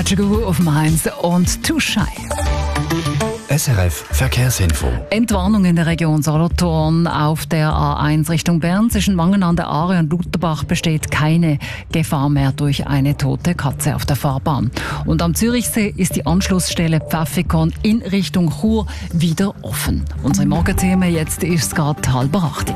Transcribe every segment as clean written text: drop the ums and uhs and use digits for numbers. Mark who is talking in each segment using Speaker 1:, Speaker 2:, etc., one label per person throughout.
Speaker 1: Kajagu auf Mainz und Too Shy.
Speaker 2: SRF Verkehrsinfo.
Speaker 1: Entwarnung in der Region Solothurn auf der A1 Richtung Bern zwischen Wangen an der Aare und Lutherbach besteht keine Gefahr mehr durch eine tote Katze auf der Fahrbahn. Und am Zürichsee ist die Anschlussstelle Pfäffikon in Richtung Chur wieder offen. Unsere Morgenthema jetzt ist gerade 7:30.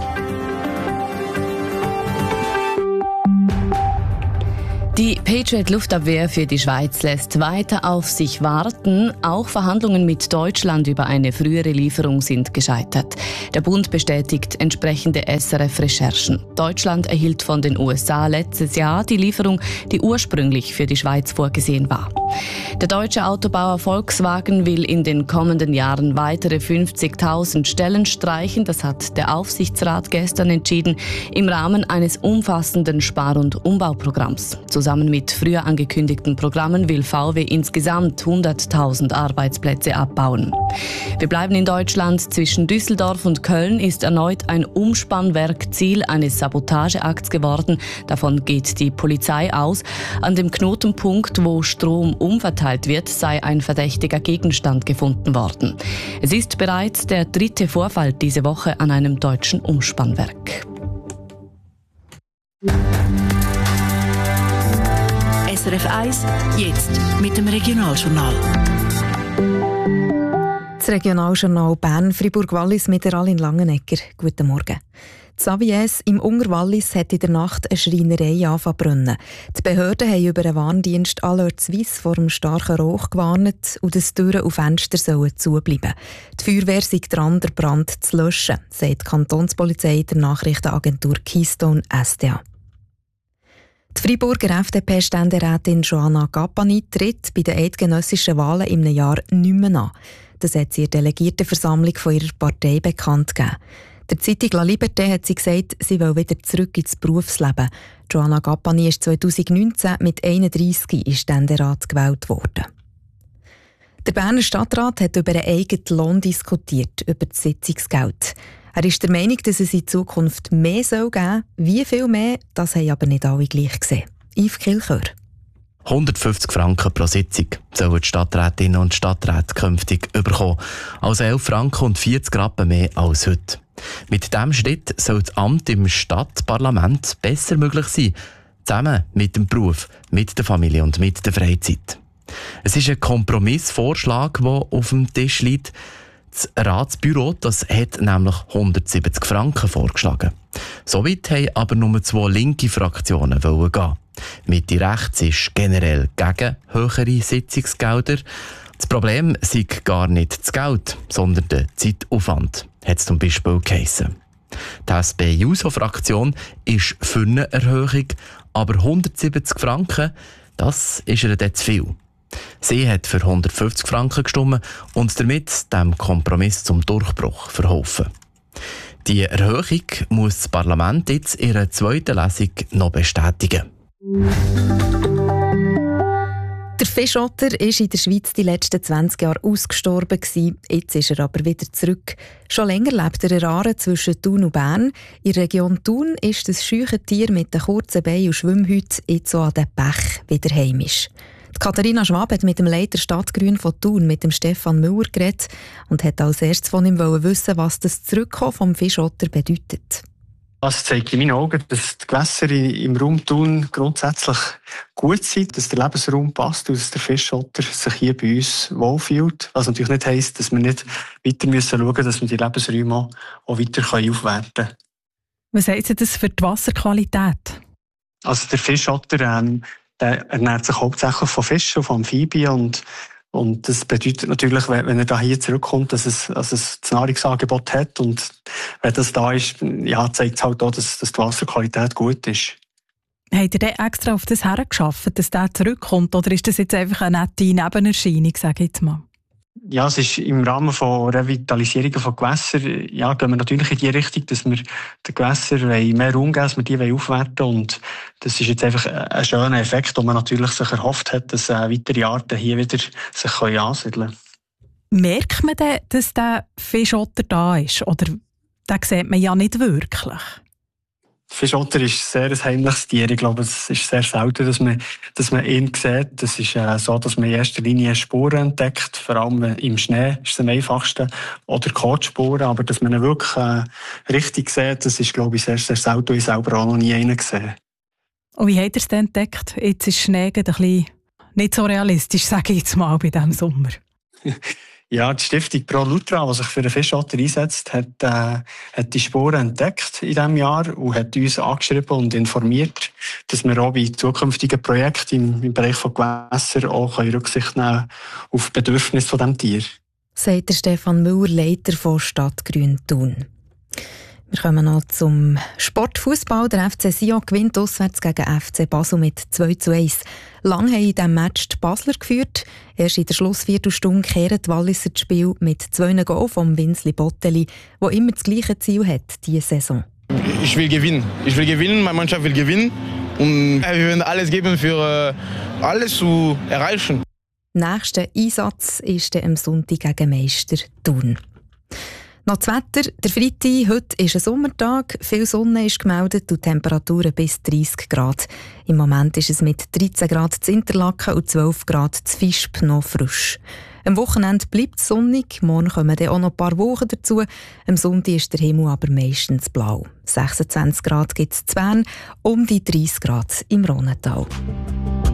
Speaker 3: Die Patriot-Luftabwehr für die Schweiz lässt weiter auf sich warten. Auch Verhandlungen mit Deutschland über eine frühere Lieferung sind gescheitert. Der Bund bestätigt entsprechende SRF-Recherchen. Deutschland erhielt von den USA letztes Jahr die Lieferung, die ursprünglich für die Schweiz vorgesehen war. Der deutsche Autobauer Volkswagen will in den kommenden Jahren weitere 50.000 Stellen streichen. Das hat der Aufsichtsrat gestern entschieden, im Rahmen eines umfassenden Spar- und Umbauprogramms. Zusammen mit früher angekündigten Programmen will VW insgesamt 100.000 Arbeitsplätze abbauen. Wir bleiben in Deutschland. Zwischen Düsseldorf und Köln ist erneut ein Umspannwerk Ziel eines Sabotageakts geworden. Davon geht die Polizei aus. An dem Knotenpunkt, wo Strom umverteilt wird, sei ein verdächtiger Gegenstand gefunden worden. Es ist bereits der 3. Vorfall diese Woche an einem deutschen Umspannwerk.
Speaker 4: SRF 1, jetzt mit dem Regionaljournal.
Speaker 5: Das Regionaljournal Bern-Fribourg-Wallis mit der Aline Langenegger. Guten Morgen. Savies im Ungerwallis hat in der Nacht eine Schreinerei angefangen zu brennen. Die Behörden haben über den Warndienst Alert Suisse vor dem starken Rauch gewarnt und dass Türen und Fenster zubleiben. Die Feuerwehr sei dran, den Brand zu löschen, sagt die Kantonspolizei der Nachrichtenagentur Keystone SDA. Die Freiburger FDP-Ständerätin Joanna Gappani tritt bei den eidgenössischen Wahlen im Jahr nicht mehr an. Das hat sie in der Delegiertenversammlung von ihrer Partei bekannt gegeben. Der Zeitung La Liberté hat sie gesagt, sie will wieder zurück ins Berufsleben. Joanna Gappani ist 2019 mit 31 in Ständerat gewählt worden. Der Berner Stadtrat hat über einen eigenen Lohn diskutiert, über das Sitzungsgeld. Er ist der Meinung, dass es in Zukunft mehr geben soll. Wie viel mehr, das haben aber nicht alle gleich gesehen. Yves Kilchör.
Speaker 6: 150 Franken pro Sitzung sollen die Stadträtinnen und Stadträte künftig bekommen. Also 11 Franken und 40 Rappen mehr als heute. Mit diesem Schritt soll das Amt im Stadtparlament besser möglich sein, zusammen mit dem Beruf, mit der Familie und mit der Freizeit. Es ist ein Kompromissvorschlag, der auf dem Tisch liegt. Das Ratsbüro das hat nämlich 170 Franken vorgeschlagen. Soweit haben aber nur 2 linke Fraktionen gehen. Mitte rechts ist generell gegen höhere Sitzungsgelder. Das Problem sei gar nicht das Geld, sondern der Zeitaufwand, hat es zum Beispiel geheissen. Die SP-JUSO-Fraktion ist für eine Erhöhung, aber 170 Franken, das ist ihr dann zu viel. Sie hat für 150 Franken gestimmt und damit dem Kompromiss zum Durchbruch verholfen. Die Erhöhung muss das Parlament jetzt in ihrer zweiten Lesung noch bestätigen.
Speaker 5: Der Fischotter ist in der Schweiz die letzten 20 Jahre ausgestorben gewesen. Jetzt ist er aber wieder zurück. Schon länger lebt er in Aare zwischen Thun und Bern. In der Region Thun ist das scheue Tier mit den kurzen Beinen und Schwimmhäuten jetzt so an den Bech wieder heimisch. Die Katharina Schwab hat mit dem Leiter Stadtgrün von Thun, mit dem Stefan Müller, geredet und hat als erstes von ihm wissen, was das Zurückkommen vom Fischotter bedeutet.
Speaker 7: Das zeigt in meinen Augen, dass die Gewässer im Raum Thun grundsätzlich gut sind, dass der Lebensraum passt und dass der Fischotter sich hier bei uns wohlfühlt. Was natürlich nicht heisst, dass wir nicht weiter schauen müssen, dass wir die Lebensräume auch weiter aufwerten können.
Speaker 8: Was heisst das für die Wasserqualität?
Speaker 7: Also der Fischotter der ernährt sich hauptsächlich von Fischen, von Amphibien und das bedeutet natürlich, wenn er da hier zurückkommt, dass es das Nahrungsangebot hat und wenn das da ist, ja, zeigt es halt auch, dass die Wasserqualität gut ist.
Speaker 8: Habt ihr denn extra auf das hergeschafft, dass der zurückkommt oder ist das jetzt einfach eine nette Nebenerscheinung, sage ich jetzt mal?
Speaker 7: Ja, es ist im Rahmen von Revitalisierungen von Gewässern, ja, gehen wir natürlich in die Richtung, dass wir den Gewässern mehr Raum geben, dass wir die aufwerten wollen. Und das ist jetzt einfach ein schöner Effekt, den man natürlich sich erhofft hat, dass weitere Arten hier wieder sich ansiedeln können.
Speaker 8: Merkt man denn, dass der Fischotter da ist? Oder den sieht man ja nicht wirklich?
Speaker 7: Fischotter ist sehr ein heimliches Tier. Ich glaube, es ist sehr selten, dass man ihn sieht. Es ist so, dass man in erster Linie Spuren entdeckt, vor allem im Schnee ist es am einfachsten, oder Kotspuren, aber dass man ihn wirklich richtig sieht, das ist, glaube ich, sehr, sehr selten. Ich selber auch noch nie einen gesehen.
Speaker 8: Und wie habt ihr es denn entdeckt? Jetzt ist Schnee ein bisschen nicht so realistisch, sage ich jetzt mal, bei diesem Sommer.
Speaker 7: Ja, die Stiftung Pro Lutra, die sich für den Fischotter einsetzt, hat die Spuren entdeckt in diesem Jahr und hat uns angeschrieben und informiert, dass wir auch bei zukünftigen Projekten im Bereich von Gewässern auch Rücksicht nehmen auf die Bedürfnisse von diesem Tier.
Speaker 5: Sagt der Stefan Müller, Leiter von Stadtgrün Thun. Wir kommen noch zum Sportfußball. Der FC Sion gewinnt auswärts gegen FC Basel mit 2:1. Lang haben in diesem Match die Basler geführt. Erst in der Schlussviertelstunde kehren die Walliser das Spiel mit 2 Goals vom Winzli Botteli, der immer das gleiche Ziel hat, diese Saison.
Speaker 9: Ich will gewinnen, meine Mannschaft will gewinnen und wir werden alles geben, für alles zu erreichen.
Speaker 5: Nächster Einsatz ist am Sonntag gegen Meister Thun. Noch das Wetter. Der Freitag, heute ist ein Sommertag, viel Sonne ist gemeldet und Temperaturen bis 30 Grad. Im Moment ist es mit 13 Grad zu Interlaken und 12 Grad zu Visp noch frisch. Am Wochenende bleibt es sonnig, morgen kommen dann auch noch ein paar Wochen dazu. Am Sonntag ist der Himmel aber meistens blau. 26 Grad gibt es in Bern, um die 30 Grad im Rhonental.